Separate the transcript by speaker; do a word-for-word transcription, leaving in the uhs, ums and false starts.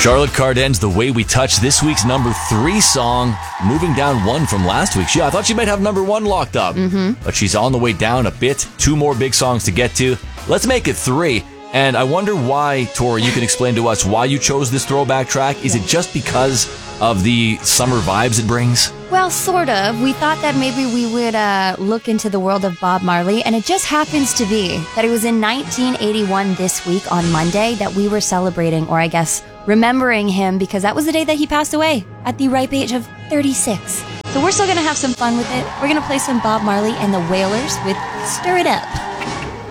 Speaker 1: Charlotte Cardin's The Way We Touch, this week's number three song, moving down one from last week's. Yeah, I thought she might have number one locked up, mm-hmm. but she's on the way down a bit. Two more big songs to get to. Let's make it three. And I wonder why, Tori, you can explain to us why you chose this throwback track. Is it just because of the summer vibes it brings?
Speaker 2: Well, sort of. We thought that maybe we would uh, look into the world of Bob Marley, and it just happens to be that it was in nineteen eighty-one this week on Monday that we were celebrating, or I guess remembering him, because that was the day that he passed away at the ripe age of thirty-six. So we're still going to have some fun with it. We're going to play some Bob Marley and the Wailers with Stir It Up.